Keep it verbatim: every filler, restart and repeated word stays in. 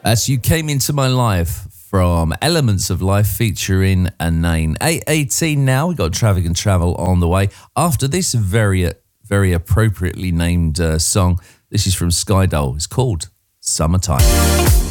As You Came Into My Life from Elements of Life featuring Anane. eight eighteen now, we've got Traffic and Travel on the way. After this very, very appropriately named uh, song, this is from Skydole. It's called Summertime.